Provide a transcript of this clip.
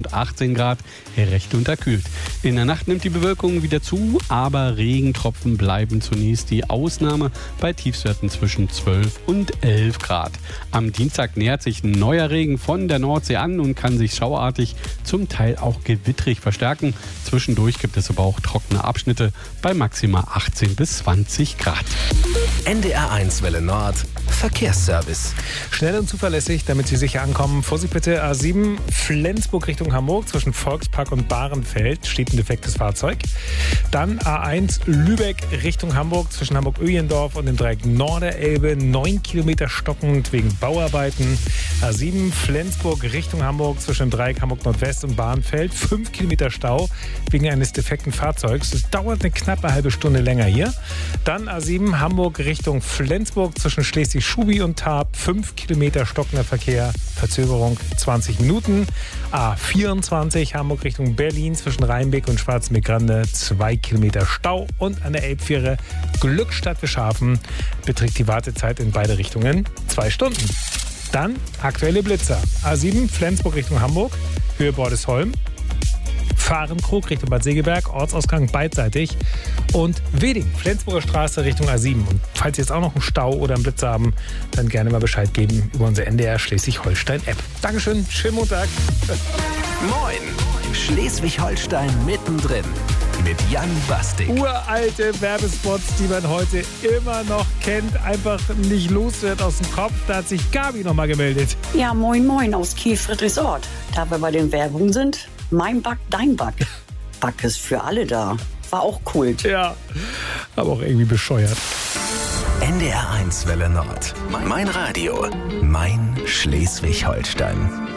und 18 Grad, recht unterkühlt. In der Nacht nimmt die Bewölkung wieder zu, aber Regentropfen bleiben zunächst die Ausnahme bei Tiefstwerten zwischen 12 und 11 Grad. Am Dienstag nähert sich ein neuer Regen von der Nordsee an und kann sich schauartig, zum Teil auch gewittrig verstärken. Zwischendurch gibt es aber auch trockene Abschnitte bei maximal 18 bis 20 Grad. NDR1 Welle Nord Verkehrsservice. Schnell und zuverlässig, damit Sie sicher ankommen. Vorsicht bitte, A7 Flensburg Richtung Hamburg zwischen Volkspark und Bahrenfeld steht ein defektes Fahrzeug. Dann A1 Lübeck Richtung Hamburg zwischen Hamburg-Öhlendorf und dem Dreieck Norderelbe 9 Kilometer stockend wegen Bauarbeiten. A7 Flensburg Richtung Hamburg zwischen dem Dreieck Hamburg-Nordwest und Bahrenfeld 5 Kilometer Stau wegen eines defekten Fahrzeugs. Es dauert eine knappe halbe Stunde länger hier. Dann A7 Hamburg Richtung Flensburg zwischen Schleswig-Schubi und Tarp 5 Kilometer stockender Verkehr, Verzögerung 20 Minuten. A24 Hamburg Richtung Berlin zwischen Rheinbeck und Schwarzenbeck-Grande 2 Kilometer Stau und an der Elbfähre Glückstadt-Wischhafen beträgt die Wartezeit in beide Richtungen 2 Stunden. Dann aktuelle Blitzer. A7 Flensburg Richtung Hamburg, Höhe Bordesholm. Fahrenkrug Richtung Bad Segeberg, Ortsausgang beidseitig. Und Weding, Flensburger Straße Richtung A7. Und falls Sie jetzt auch noch einen Stau oder einen Blitzer haben, dann gerne mal Bescheid geben über unsere NDR Schleswig-Holstein-App. Dankeschön, schönen Montag. Moin, Schleswig-Holstein mittendrin mit Jan Bastik. Uralte Werbespots, die man heute immer noch kennt, einfach nicht los wird aus dem Kopf. Da hat sich Gabi noch mal gemeldet. Ja, moin moin aus Kiel-Friedrichsort. Da wir bei den Werbungen sind, mein Back, dein Back. Back ist für alle da. War auch Kult. Ja, aber auch irgendwie bescheuert. NDR1 Welle Nord. Mein Radio. Mein Schleswig-Holstein.